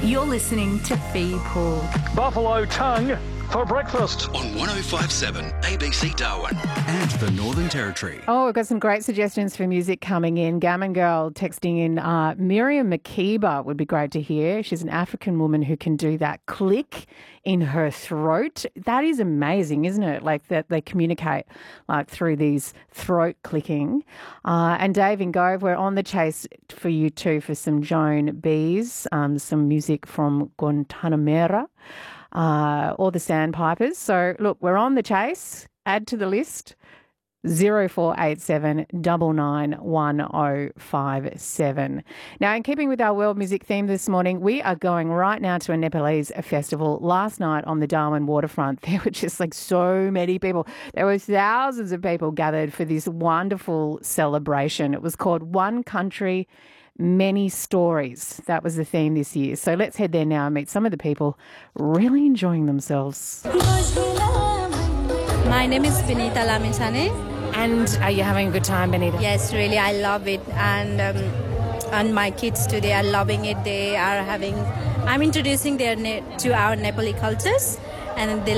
You're listening to Fee Pool. Buffalo tongue for breakfast. On 105.7 ABC Darwin and the Northern Territory. Oh, we've got some great suggestions for music coming in. Gammon Girl texting in Miriam Makeba would be great to hear. She's an African woman who can do that click in her throat. That is amazing, isn't it? Like that they communicate like through these throat clicking. And Dave in Gove, we're on the chase for you too for some Joan Bees, some music from Guantanamera. Or the Sandpipers. So, look, we're on the chase. Add to the list 0487 991057. Now, in keeping with our world music theme this morning, we are going right now to a Nepalese festival. Last night on the Darwin waterfront, there were just like so many people. There were thousands of people gathered for this wonderful celebration. It was called One Country, Many Stories. That was the theme this year. So let's head there now and meet some of the people really enjoying themselves. My name is Benita Lamisane. And are you having a good time, Benita? Yes, really, I love it. And my kids today are loving it. They are having, I'm introducing to our Nepali cultures, and they